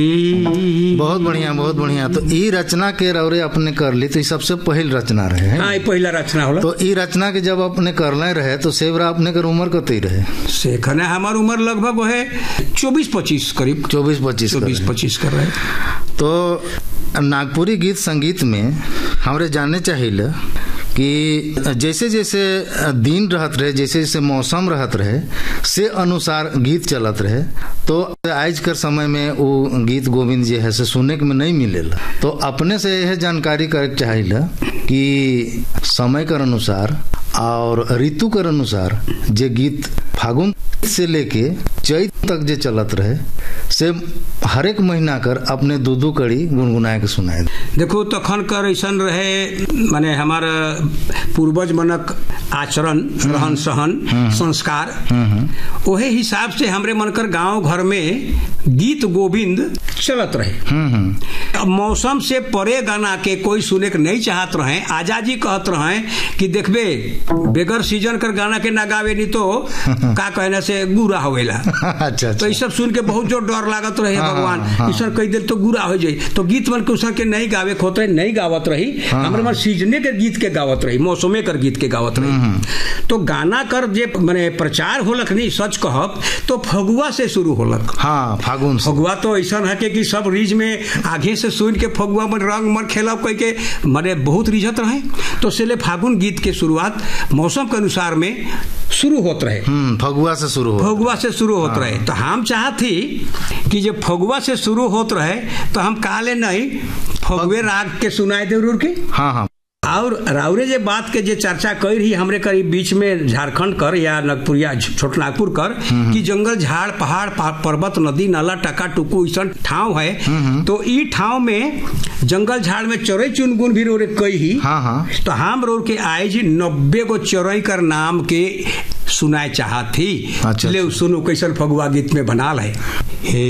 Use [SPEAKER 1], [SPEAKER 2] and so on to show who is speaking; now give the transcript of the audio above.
[SPEAKER 1] बहुत बढ़िया, बहुत बढ़िया। तो ई रचना के रौरे अपने कर ली, तो ई सबसे पहल रचना रहे है।
[SPEAKER 2] हाँ, पहला रचना होला।
[SPEAKER 1] तो ई रचना के जब अपने करले रहे तो सेवरा अपने कर उम्र कतई रहे?
[SPEAKER 2] से खने हमार उम्र लगभग है 24-25 करीब।
[SPEAKER 1] 24-25
[SPEAKER 2] कर रहे।
[SPEAKER 1] तो नागपुरी गीत संगीत में हमरे जानने चाहिए कि जैसे जैसे दिन रहत रहे, जैसे जैसे मौसम रहत रहे, से अनुसार गीत चलत रहे। तो आज कर समय में वो गीत गोविंद जी है से सुनने के में नहीं मिलेला। तो अपने से यह जानकारी करे चाहिए कि समय कर अनुसार और ऋतु कर अनुसार जे गीत फागुन से लेके चैत तक जे चलत रहे से हर एक महीना कर अपने दो कड़ी गुनगुनाए के सुनाए।
[SPEAKER 2] देखो तखन कर ऐसन रहे, माने हमार पूर्वज मनक आचरण, रहन सहन, संस्कार, ओहे हिसाब से हमरे मनकर गांव घर में गीत गोविंद चलत रहे। मौसम से परे गाना के कोई सुने के नहीं चाहत रहे। आजादी कहत रहे कि देखबे बेगर सीजन कर गाना के ना गावे नहीं तो का कहने से गुरा होवेला।
[SPEAKER 1] अच्छा।
[SPEAKER 2] तो ये सब सुन के बहुत जो डर लागत रहे। भगवान ईश्वर कई देर तो गुरा हो जाये, तो गीत मन के उसके नहीं गावे खोते नहीं गावत रही। हमारे मन सीजने के गीत के गावत रही, मौसमे कर गीत के गावत रही। तो गाना कर जे माने प्रचार होलक नहीं, सच कहब तो फगुआ से शुरू होलक।
[SPEAKER 1] हाँ, फागुन।
[SPEAKER 2] फगुआ तो ऐसा है कि सब रीज में आगे से सुन के फगुआ में रंग मर खेला कह के माने बहुत रिझत रहे। तो इसलिए फागुन गीत के शुरुआत मौसम के अनुसार में शुरू होत रहे।
[SPEAKER 1] फगुआ से शुरू होत
[SPEAKER 2] रहे। तो हम चाहती कि जब फगुआ से शुरू होत रहे तो हम काले नहीं फगुए राग के सुनाए जरूर के।
[SPEAKER 1] हाँ।
[SPEAKER 2] और राउरे जे बात के जे चर्चा कर रही हमरे करीब बीच में झारखंड कर या नागपुरिया छोट नागपुर कर कि जंगल झाड़ पहाड़ पर्वत नदी नाला टका टुकू ऐसा ठाव है। तो ई ठाव में जंगल झाड़ में चौरई चुनगुन भी रोरे कई ही। तो हम रोर के आए जी 90 गो चौरई कर नाम के सुनाए चाहत थी। ले सुनो कैसन फगुआ गीत में बनाल है।